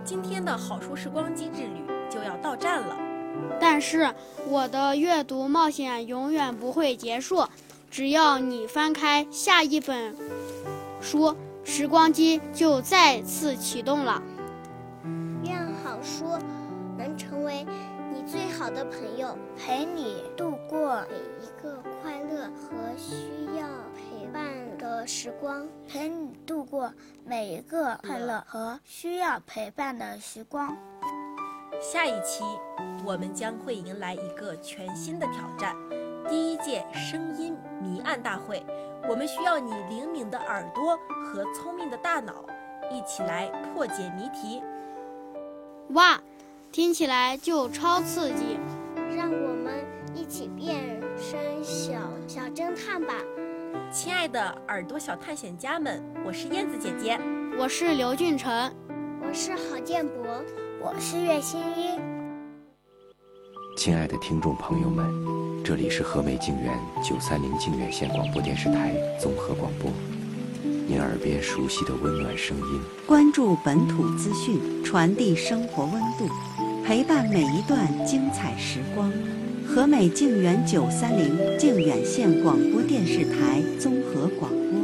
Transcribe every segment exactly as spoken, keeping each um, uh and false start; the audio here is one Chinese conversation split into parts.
今天的好书时光机之旅就要到站了。 但是我的阅读冒险永远不会结束，只要你翻开下一本书，时光机就再次启动了。 愿好书能成为你最好的朋友，陪你度过每一个快乐和需要陪伴的时光， 陪你度过每一个快乐和需要陪伴的时光。 下一期我们将会迎来一个全新的挑战，第一届声音谜案大会。我们需要你灵敏的耳朵和聪明的大脑，一起来破解谜题。 哇，听起来就超刺激！ 让我们一起变身小小侦探吧！ 亲爱的耳朵小探险家们，我是燕子姐姐， 我是刘俊成， 我是郝建博， 我是岳新一。 亲爱的听众朋友们，这里是和美静园九三零静远县广播电视台综合广播，您耳边熟悉的温暖声音。 关注本土资讯，传递生活温度，陪伴每一段精彩时光。和美静园九三零静远县广播电视台综合广播。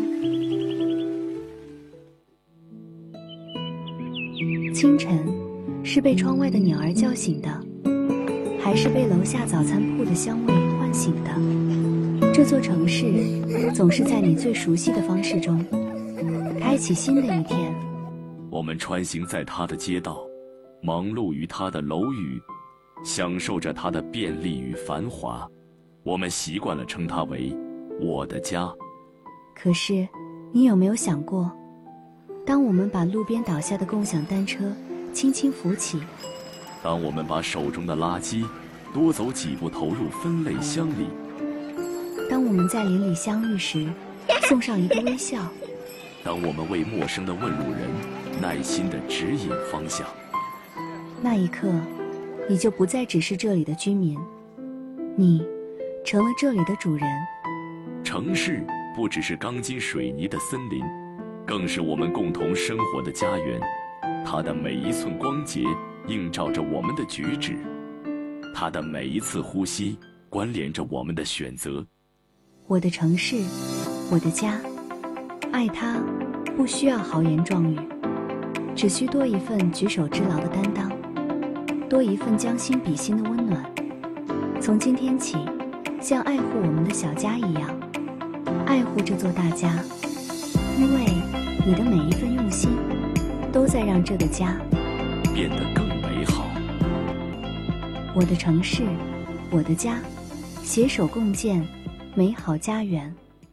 清晨，是被窗外的鸟儿叫醒的，还是被楼下早餐铺的香味唤醒的？这座城市总是在你最熟悉的方式中开启新的一天。 我们穿行在它的街道，忙碌于它的楼宇，享受着它的便利与繁华。我们习惯了称它为我的家。 可是你有没有想过，当我们把路边倒下的共享单车轻轻扶起， 当我们把手中的垃圾多走几步投入分类箱里， 当我们在邻里相遇时送上一个微笑， 当我们为陌生的问路人耐心地指引方向， 那一刻你就不再只是这里的居民，你成了这里的主人。 城市不只是钢筋水泥的森林，更是我们共同生活的家园。它的每一寸光洁映照着我们的举止，它的每一次呼吸关联着我们的选择。 我的城市，我的家，爱它不需要豪言壮语，只需多一份举手之劳的担当，多一份将心比心的温暖。从今天起，像爱护我们的小家一样爱护这座大家，因为你的每一份用心都在让这个家变得更美好。 我的城市，我的家，携手共建美好家园。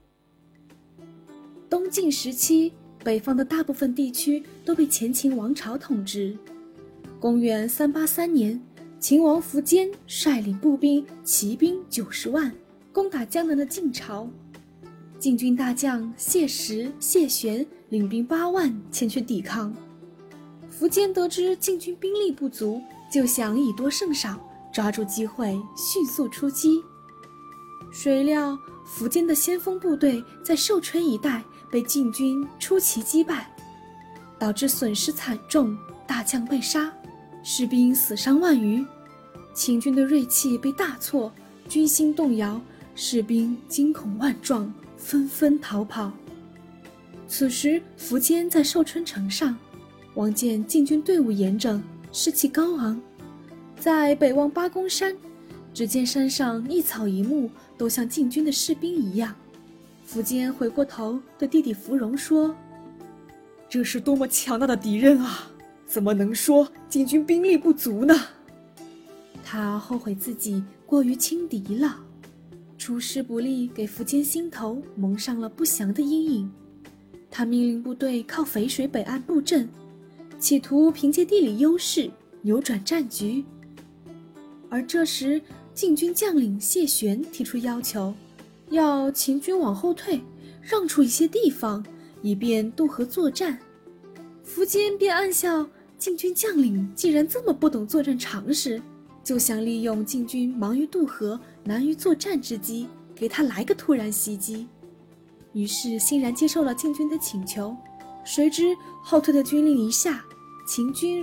东晋时期，北方的大部分地区都被前秦王朝统治。公元三八三年，秦王苻坚率领步兵骑兵九十万攻打江南的晋朝。晋军大将谢石、谢玄领兵八万前去抵抗。苻坚得知晋军兵力不足，就想以多胜少，抓住机会迅速出击。谁料苻坚的先锋部队在寿春一带被晋军出奇击败，导致损失惨重，大将被杀，士兵死伤万余。秦军的锐气被大挫，军心动摇，士兵惊恐万状，纷纷逃跑。此时苻坚在寿春城上，望见晋军队伍严整，士气高昂。在北望八公山，只见山上一草一木都像晋军的士兵一样。苻坚回过头对弟弟苻融说：这是多么强大的敌人啊，怎么能说晋军兵力不足呢？他后悔自己过于轻敌了，出师不利给苻坚心头蒙上了不祥的阴影。他命令部队靠淝水北岸布阵，企图凭借地理优势扭转战局。而这时晋军将领谢玄提出要求，要秦军往后退，让出一些地方，以便渡河作战。苻坚便暗笑，晋军将领既然这么不懂作战常识，就想利用晋军忙于渡河、难于作战之机，给他来个突然袭击。于是欣然接受了晋军的请求。谁知后退的军令一下，秦军